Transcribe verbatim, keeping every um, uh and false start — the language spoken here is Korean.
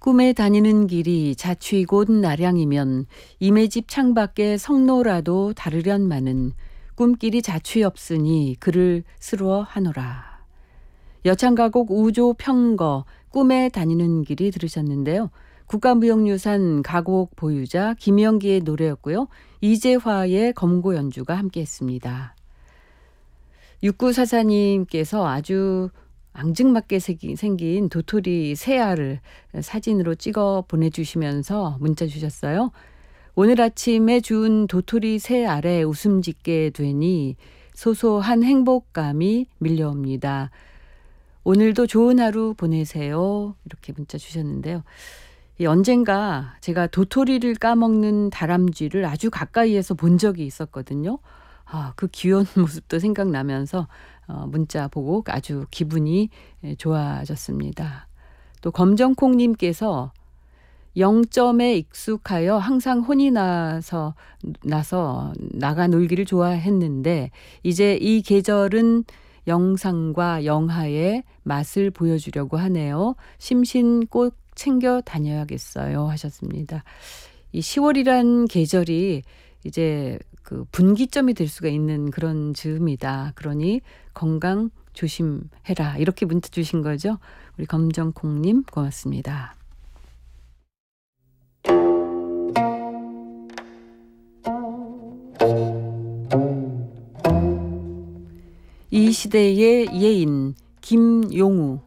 꿈에 다니는 길이 자취곳 나량이면 임의 집 창밖에 성노라도 다르련마는 꿈길이 자취 없으니 그를 스루어 하노라. 여창가곡 우조 평거 꿈에 다니는 길이 들으셨는데요. 국가무형유산 가곡 보유자 김영기의 노래였고요. 이재화의 검고 연주가 함께했습니다. 육구사사님께서 아주 앙증맞게 생긴 도토리 새알을 사진으로 찍어 보내주시면서 문자 주셨어요. 오늘 아침에 준 도토리 새알에 웃음 짓게 되니 소소한 행복감이 밀려옵니다. 오늘도 좋은 하루 보내세요. 이렇게 문자 주셨는데요. 언젠가 제가 도토리를 까먹는 다람쥐를 아주 가까이에서 본 적이 있었거든요. 아, 그 귀여운 모습도 생각나면서 어, 문자 보고 아주 기분이 좋아졌습니다. 또 검정콩님께서 영점에 익숙하여 항상 혼이 나서 나서 나가 놀기를 좋아했는데 이제 이 계절은 영상과 영하의 맛을 보여주려고 하네요. 심신 꼭 챙겨 다녀야겠어요 하셨습니다. 이 시월이란 계절이 이제 그 분기점이 될 수가 있는 그런 즈음이다. 그러니 건강 조심해라. 이렇게 문자 주신 거죠. 우리 검정콩님 고맙습니다. 이 시대의 예인 김용우